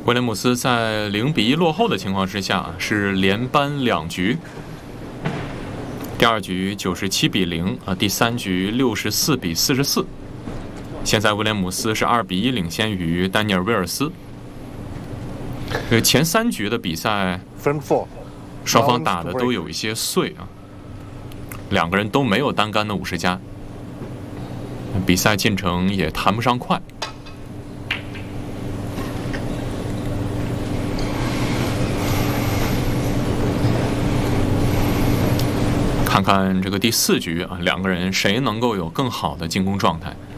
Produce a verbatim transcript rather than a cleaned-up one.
威廉姆斯在零比一落后的情况之下，是连扳两局。第二局九十七比零啊，第三局六十四比四十四。现在威廉姆斯是二比一领先于丹尼尔·威尔斯。呃，前三局的比赛，双方打的都有一些碎啊，两个人都没有单杆的五十加，比赛进程也谈不上快。看看这个第四局啊，两个人谁能够有更好的进攻状态？